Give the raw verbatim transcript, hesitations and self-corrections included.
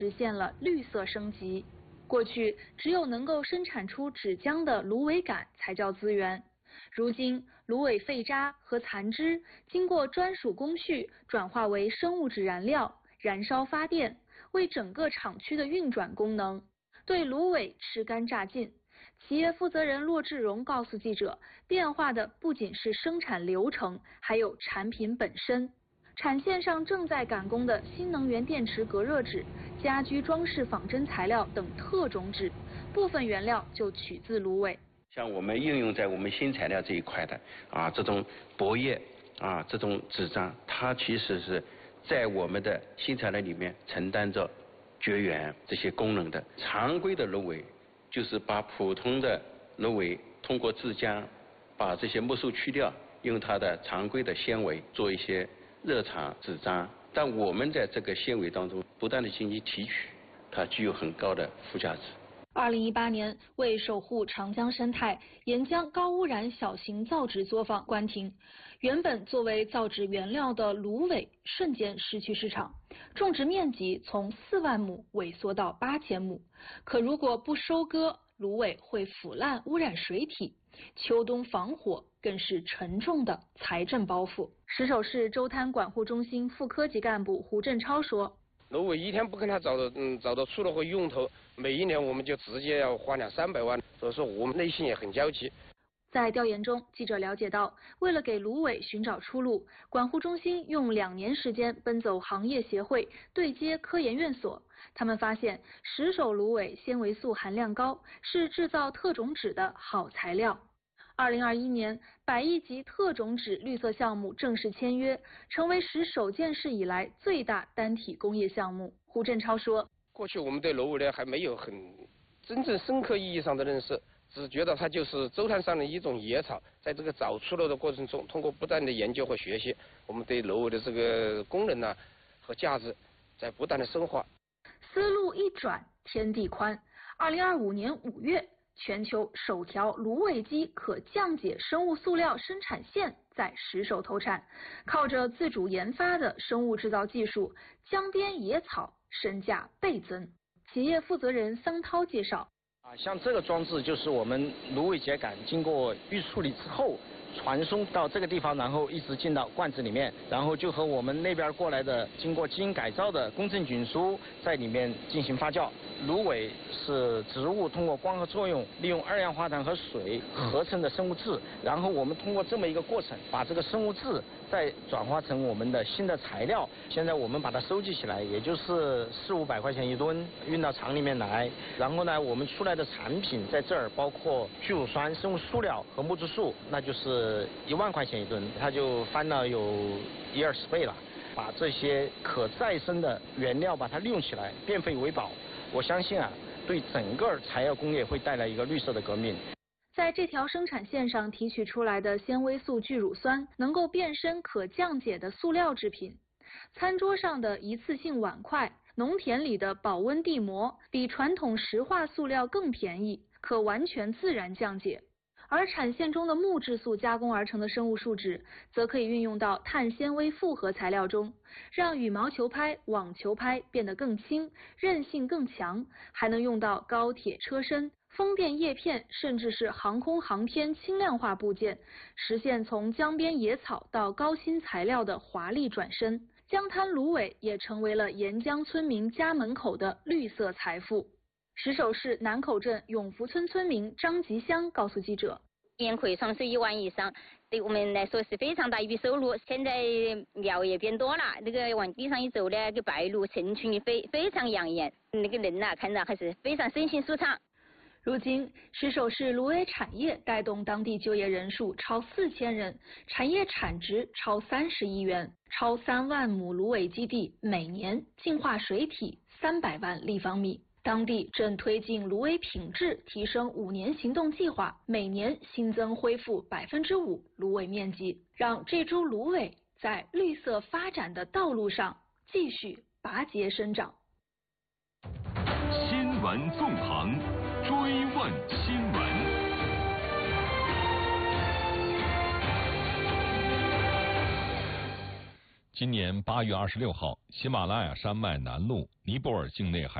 实现了绿色升级。过去只有能够生产出纸浆的芦苇杆才叫资源，如今芦苇废渣和残枝经过专属工序转化为生物质燃料，燃烧发电，为整个厂区的运转功能。对芦苇吃干榨净，企业负责人骆志荣告诉记者，变化的不仅是生产流程，还有产品本身。产线上正在赶工的新能源电池隔热纸、家居装饰仿真材料等特种纸，部分原料就取自芦苇。 像我们应用在我们新材料这一块的啊，这种薄叶啊，这种纸张，它其实是在我们的新材料里面承担着绝缘这些功能的。常规的芦苇就是把普通的芦苇通过制浆，把这些木素去掉，用它的常规的纤维做一些热场纸张，但我们在这个纤维当中不断的进行提取，它具有很高的附加值。 二零一八年，为守护长江生态，沿江高污染小型造纸作坊关停。原本作为造纸原料的芦苇瞬间失去市场，种植面积从四万亩萎缩到八千亩。可如果不收割，芦苇会腐烂污染水体，秋冬防火更是沉重的财政包袱。石首市周滩管护中心副科级干部胡振超说， 芦苇一天不跟它找到嗯找到出路和用头，每一年我们就直接要花两三百万，所以说我们内心也很焦急。 在调研中，记者了解到，为了给芦苇寻找出路，管护中心用两年时间奔走行业协会，对接科研院所。他们发现，石首芦苇纤维素含量高，是制造特种纸的好材料。二零二一年，百亿级特种纸绿色项目正式签约，成为石首建市以来最大单体工业项目。胡振超说， 过去我们对芦苇呢还没有很真正深刻意义上的认识，只觉得它就是周滩上的一种野草。在这个找出路的过程中，通过不断的研究和学习，我们对芦苇的这个功能呢和价值在不断的深化。 思路一转，天地宽。二零二五年五月，全球首条芦苇基可降解生物塑料生产线在石首投产，靠着自主研发的生物制造技术，江边野草身价倍增。企业负责人桑涛介绍， 啊，像这个装置就是我们芦苇秸秆经过预处理之后传送到这个地方，然后一直进到罐子里面，然后就和我们那边过来的经过基因改造的公正菌株在里面进行发酵。芦苇是植物通过光合作用，利用二氧化碳和水合成的生物质，然后我们通过这么一个过程，把这个生物质再转化成我们的新的材料。现在我们把它收集起来，也就是四五百块钱一吨，运到厂里面来。然后呢，我们出来的产品在这儿包括聚乳酸、生物塑料和木质素，那就是一万块钱一吨，它就翻了有一二十倍了。把这些可再生的原料把它利用起来，变废为宝。我相信啊，对整个材料工业会带来一个绿色的革命。 在这条生产线上提取出来的纤维素聚乳酸，能够变身可降解的塑料制品。餐桌上的一次性碗筷，农田里的保温地膜，比传统石化塑料更便宜，可完全自然降解。而产线中的木质素加工而成的生物树脂，则可以运用到碳纤维复合材料中，让羽毛球拍、网球拍变得更轻，韧性更强，还能用到高铁车身、风电叶片，甚至是航空航天轻量化部件，实现从江边野草到高新材料的华丽转身。江滩芦苇也成为了沿江村民家门口的绿色财富。石首市南口镇永福村村民张吉香告诉记者， 一年可以创收一万以上，对我们来说是非常大一笔收入。现在苗也变多了，那个往地上一走呢，那个白鹭成群的飞，非常养眼，那个人呐、啊、看着还是非常身心舒畅。 如今，石首市芦苇产业带动当地就业人数超四千人，产业产值超三十亿元，超三万亩芦苇基地每年净化水体三百万立方米。当地正推进芦苇品质提升五年行动计划，每年新增恢复百分之五芦苇面积，让这株芦苇在绿色发展的道路上继续拔节生长。 新闻纵横，追问新闻。 今年八月二十六号，喜马拉雅山脉南麓尼泊尔境内海